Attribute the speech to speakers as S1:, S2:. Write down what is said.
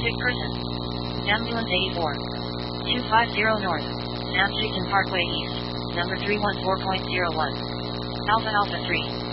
S1: Sick person. Ambulance 84. 250 North. Nam Chicken Parkway East. Number 314.01. Alpha Alpha 3.